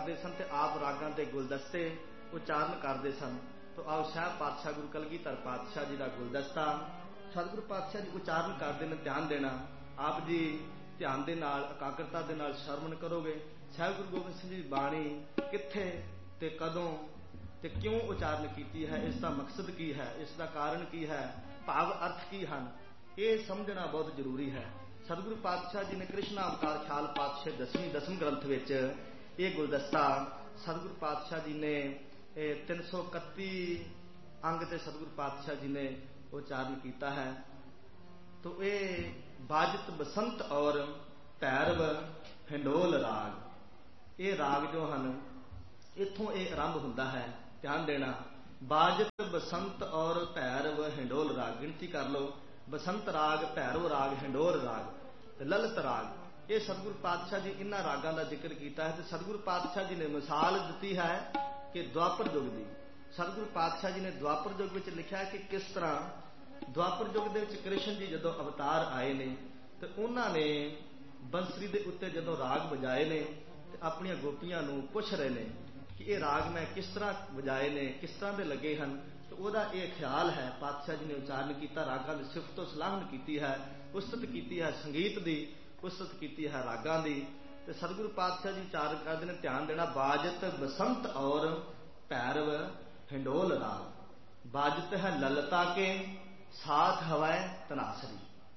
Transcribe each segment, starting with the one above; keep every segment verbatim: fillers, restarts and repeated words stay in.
ਕਰਦੇ ਸਨ ਤੇ ਆਪ ਰਾਗਾਂ ਦੇ ਗੁਲਦਸਤੇ ਉਚਾਰਨ ਕਰਦੇ ਸਨ। ਤੋ ਆਓ ਸਾਹਿਬ ਪਾਤਸ਼ਾਹ ਗੁਰੂ ਕਲਗੀਧਰ ਪਾਤਸ਼ਾਹ ਜੀ ਦਾ ਗੁਲਦਸਤਾ ਸਤਿਗੁਰੂ ਪਾਤਸ਼ਾਹ ਜੀ ਉਚਾਰਨ ਕਰਦੇ ਨੇ। ਧਿਆਨ ਦੇਣਾ, ਆਪ ਜੀ ਧਿਆਨ ਦੇ ਨਾਲ ਇਕਾਗਰਤਾ ਦੇ ਨਾਲ ਸ਼ਰਵਣ ਕਰੋਗੇ। ਸਾਹਿਬ ਗੁਰੂ ਗੋਬਿੰਦ ਸਿੰਘ ਜੀ ਦੀ ਬਾਣੀ ਕਿੱਥੇ ਤੇ ਕਦੋਂ ਤੇ ਕਿਉਂ ਉਚਾਰਨ ਕੀਤੀ ਹੈ, ਇਸ ਦਾ ਮਕਸਦ ਕੀ ਹੈ, ਇਸ ਦਾ ਕਾਰਨ ਕੀ ਹੈ, ਭਾਵ ਅਰਥ ਕੀ ਹਨ, ਇਹ ਸਮਝਣਾ ਬਹੁਤ ਜ਼ਰੂਰੀ ਹੈ। ਸਤਿਗੁਰੂ ਪਾਤਸ਼ਾਹ ਜੀ ਨੇ ਕ੍ਰਿਸ਼ਨਾ ਅਵਤਾਰ ਖਿਆਲ ਪਾਤਸ਼ਾਹ ਦਸਵੀਂ ਦਸਮ ਗ੍ਰੰਥ ਵਿੱਚ ਇਹ ਗੁਲਦਸਤਾ ਸਤਿਗੁਰੂ ਪਾਤਸ਼ਾਹ ਜੀ ਨੇ ਤਿੰਨ ਸੌ ਇਕੱਤੀ ਅੰਗ ਤੇ ਸਤਿਗੁਰੂ ਪਾਤਸ਼ਾਹ ਜੀ ਨੇ ਉਚਾਰਨ ਕੀਤਾ ਹੈ। ਤੋ ਇਹ ਬਾਜਤ ਬਸੰਤ ਔਰ ਭੈਰਵ ਹਿੰਡੋਲ ਰਾਗ, ਇਹ ਰਾਗ ਜੋ ਹਨ ਇੱਥੋਂ ਇਹ ਆਰੰਭ ਹੁੰਦਾ ਹੈ। ਧਿਆਨ ਦੇਣਾ, ਬਾਜਤ ਬਸੰਤ ਔਰ ਭੈਰਵ ਹਿੰਡੋਲ ਰਾਗ, ਗਿਣਤੀ ਕਰ ਲਓ। ਬਸੰਤ ਰਾਗ, ਭੈਰਵ ਰਾਗ, ਹਿੰਡੋਲ ਰਾਗ ਤੇ ਲਲਿਤ ਰਾਗ, ਇਹ ਸਤਿਗੁਰੂ ਪਾਤਸ਼ਾਹ ਜੀ ਇਹਨਾਂ ਰਾਗਾਂ ਦਾ ਜ਼ਿਕਰ ਕੀਤਾ ਹੈ। ਤੇ ਸਤਿਗੁਰੂ ਪਾਤਸ਼ਾਹ ਜੀ ਨੇ ਮਿਸਾਲ ਦਿੱਤੀ ਹੈ ਕਿ ਦੁਆਪਰ ਯੁੱਗ ਦੀ। ਸਤਿਗੁਰੂ ਪਾਤਸ਼ਾਹ ਜੀ ਨੇ ਦੁਆਪਰ ਯੁੱਗ ਵਿੱਚ ਲਿਖਿਆ ਕਿ ਕਿਸ ਤਰ੍ਹਾਂ ਦੁਆਪਰ ਯੁੱਗ ਦੇ ਵਿੱਚ ਕ੍ਰਿਸ਼ਨ ਜੀ ਜਦੋਂ ਅਵਤਾਰ ਆਏ ਨੇ ਤੇ ਉਹਨਾਂ ਨੇ ਬੰਸਰੀ ਦੇ ਉੱਤੇ ਜਦੋਂ ਰਾਗ ਵਜਾਏ ਨੇ ਤੇ ਆਪਣੀਆਂ ਗੋਪੀਆਂ ਨੂੰ ਪੁੱਛ ਰਹੇ ਨੇ ਕਿ ਇਹ ਰਾਗ ਮੈਂ ਕਿਸ ਤਰ੍ਹਾਂ ਵਜਾਏ ਨੇ, ਕਿਸ ਤਰ੍ਹਾਂ ਦੇ ਲੱਗੇ ਹਨ। ਤੇ ਉਹਦਾ ਇਹ ਖਿਆਲ ਹੈ, ਪਾਤਸ਼ਾਹ ਜੀ ਨੇ ਉਚਾਰਨ ਕੀਤਾ, ਰਾਗਾਂ ਦੀ ਸਿਫਤ ਤੋਂ ਸਲਾਹਨ ਕੀਤੀ ਹੈ, ਉਸਤਤ ਕੀਤੀ ਹੈ ਸੰਗੀਤ ਦੀ, ਉਸਤਤ ਕੀਤੀ ਹੈ ਰਾਗਾਂ ਦੀ। ਤੇ ਸਤਿਗੁਰੂ ਪਾਤਸ਼ਾਹ ਜੀ ਉਚਾਰਨ ਕਰਦੇ ਨੇ, ਧਿਆਨ ਦੇਣਾ, ਬਾਜਤ ਬਸੰਤ ਔਰ ਭੈਰਵ ਹਿੰਡੋਲ ਰਾਗ। बाजत है ललता के साथ हवाए तनासरी।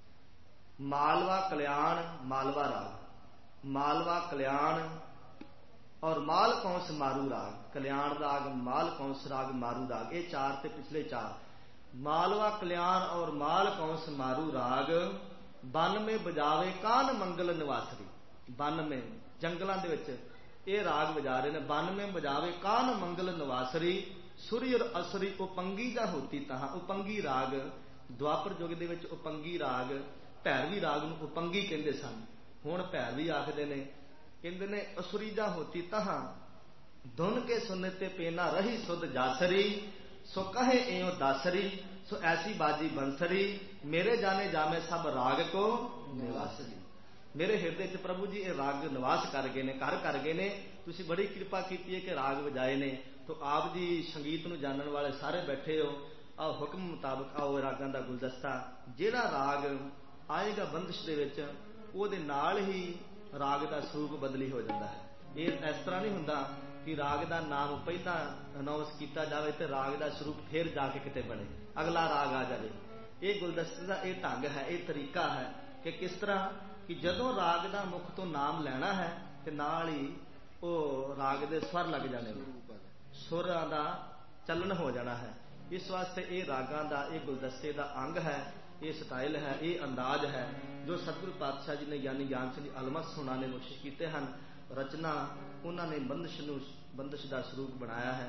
मालवा कल्याण मालवा राग, मालवा कल्याण और माल कौंस मारू राग, कल्याण राग माल कौंस राग मारू राग, ये चार ते पिछले चार। मालवा कल्याण और माल कौंस मारू राग बन में बजावे कान मंगल निवासरी। बन में जंगलों के विच ये राग बजा रहे हैं। बन में बजावे कान मंगल निवासरी, सुरी और असरी उपंगी जा होती तहां। उपंगी राग द्वापर युग दे विच उपंगी राग, भैरवी राग नूं उपंगी कहंदे सन, हुण भैरवी आखदे ने। कहंदे ने असुरी जा होती तहां, धुन के सुने ते पेना रही सुध जासरी, सो कहे एओ दासरी, सो ऐसी बाजी बंसरी, मेरे जाने जामे सब राग को निवासरी। मेरे हृदय च प्रभु जी ये राग निवास कर गए ने, घर कर गए ने। तुसी बड़ी कृपा की है कि राग बजाए ने। तो आप जी संगीत नूं जानन वाले सारे बैठे हो, आओ हुक्म मुताबक आओ रागां दा गुलदस्ता। जिहड़ा राग आएगा बंदिश दे विच उहदे नाल ही राग दा स्वरूप बदली हो जाता है। ये इस तरह नहीं हुंदा कि राग दा नाम पहला अनाउंस किया जाए तो राग दा स्वरूप फिर जाके किते बने अगला राग आ जाए। ये गुलदस्ते का यह ढंग है, ये तरीका है कि किस तरह कि जदों राग दा मुख तो नाम लेना है तो नाल ही वो राग दे स्वर लग जाने, सुरां दा चलन हो जाना है। इस वास्ते ये रागां दा ये गुलदस्ते का अंग है, ये स्टाइल है, ये अंदाज है जो सतगुरु पातशाह जी ने ज्ञानी ज्ञान सिंह अलमस सुनाने कोशिश कीते हैं। रचना उन्होंने बंदिश नूं बंदिश का स्वरूप बनाया है।